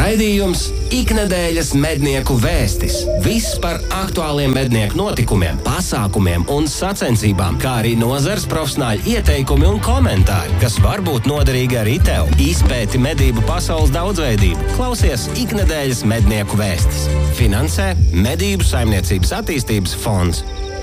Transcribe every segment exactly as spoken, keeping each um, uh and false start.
Raidījums Iknedēļas mednieku vēstis. Viss par aktuāliem mednieku notikumiem, pasākumiem un sacensībām, kā arī nozares profesionāļu ieteikumi un komentāri, kas var būt noderīgi arī tev. Izpēti medību pasaules daudzveidību. Klausies Iknedēļas mednieku vēstis. Finansē Medību saimniecības attīstības fonds.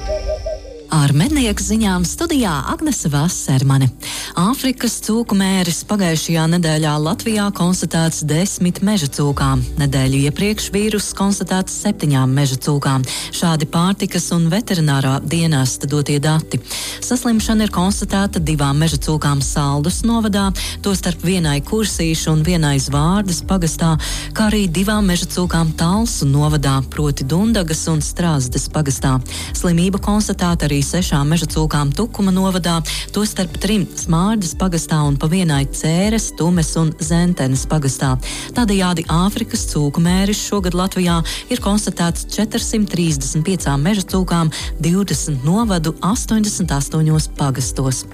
Ar mednieku ziņām studijā Agnese Vassermane. Āfrikas cūku mēris pagājušajā nedēļā Latvijā konstatēts desmit meža cūkām. Nedēļu iepriekš vīruss konstatēts septiņām meža cūkām. Šādi pārtikas un veterinārā dienesta dotie dati. Saslimšana ir konstatēta divām meža cūkām Saldus novadā, tostarp vienai Kursīšu un vienai Zvārdas pagastā, kā arī divām meža cūkām Talsu novadā, proti Dundagas un Strazdes pagastā. Slimība konstatēta arī sešām meža cūkām Tukuma novadā, tostarp trim Smārdas pagastā un pa vienai Cēres, Tumes un Zentenes pagastā. Tādējādi Āfrikas cūku mēris šogad Latvijā ir konstatēts četrsimt trīsdesmit piecām meža cūkām, divdesmit novadu, astoņdesmit astoņos pagastos.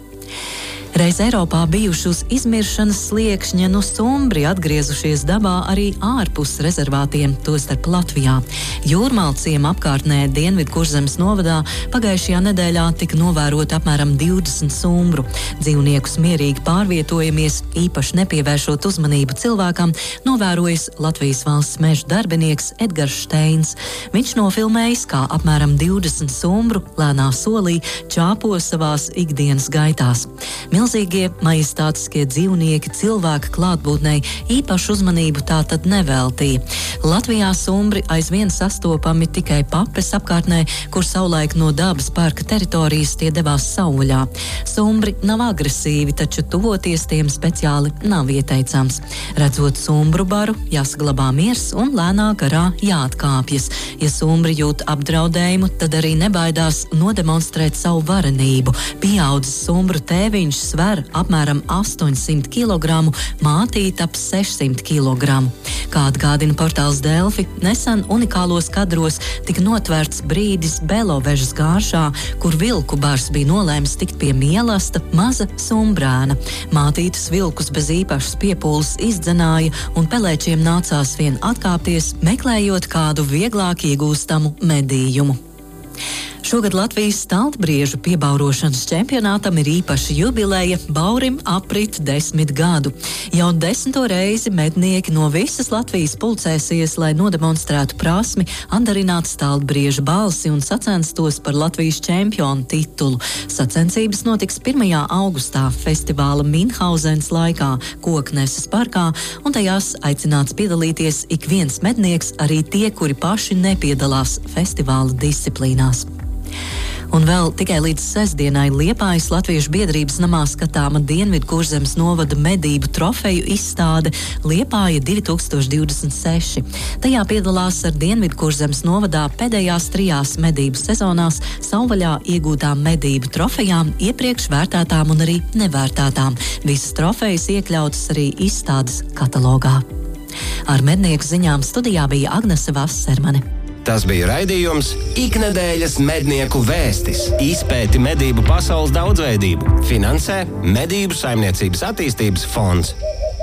Reiz Eiropā bijuši uz izmiršanas sliekšņa no stumbri atgriezušies dabā arī ārpus rezervātiem, tostarp Latvijā. Jūrmalciem apkārtnē Dienvidkurzemes novadā pagājušajā nedēļā tika novērot apmēram divdesmit stumbru. Dzīvniekus mierīgi pārvietojamies, īpaši nepievēršot uzmanību cilvēkam, novērojas Latvijas valsts meža darbinieks Edgars Steins. Viņš nofilmējis, kā apmēram divdesmit stumbru lēnā solī čāpo savās ikdienas gaitās. Milzīgie majestātiskie dzīvnieki cilvēka klātbūtnei īpašu uzmanību tātad neveltīja. Latvijā stumbri aizvien sastopami tikai Papes apkārtnē, kur savulaik no dabas parka teritorijas tie devās savvaļā. Stumbri nav agresīvi, taču tuvoties tiem speciāli nav ieteicams. Redzot stumbru baru, jāsaglabā miers un lēnā garā jāatkāpjas. Ja stumbri jūt apdraudējumu, tad arī nebaidās nodemonstrēt savu varenību. Pieaudzis stumbru tēviņš sver apmēram astoņsimt kilogramu, mātīt ap sešsimt kilogramu. Kā atgādina portāls Delfi, nesen unikālos kadros tika notverts brīdis Belovežas gāršā, kur vilku bars bija nolēmis tikt pie mielasta maza sumbrēna. Mātītes vilkus bez īpašas piepūles izdzenāja un pelēčiem nācās vien atkāpties, meklējot kādu vieglāk iegūstamu medījumu. Šogad Latvijas staltbriežu piebaurošanas čempionātam ir īpaša jubileja, baurim aprit desmit gadu. Jau desmito reizi mednieki no visas Latvijas pulcēsies, lai nodemonstrētu prasmi, atdarināt staltbriežu balsi un sacenstos par Latvijas čempionu titulu. Sacensības notiks pirmajā augustā festivāla Minhausenas laikā Kokneses parkā, un tajās aicināts piedalīties ik viens mednieks, arī tie, kuri paši nepiedalās festivāla disciplīnās. Un vēl tikai līdz sestdienai Liepājas Latviešu biedrības namā skatāma Dienvidkurzemes novada medību trofeju izstāde Liepāja divi tūkstoši divdesmit seši. Tajā piedalās ar Dienvidkurzemes novadā pēdējās trijās medību sezonās savvaļā iegūtām medību trofejām, iepriekš vērtētām un arī nevērtētām. Visas trofejas iekļautas arī izstādes katalogā. Ar mednieku ziņām studijā bija Agnese Vassermane. Tas bija raidījums Iknedēļas mednieku vēstis. Izpēti medību pasaules daudzveidību. Finansē Medību saimniecības attīstības fonds.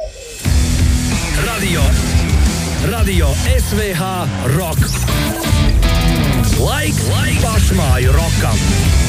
Radio, radio S V H Rock. Laik, laik pašmāju rokam.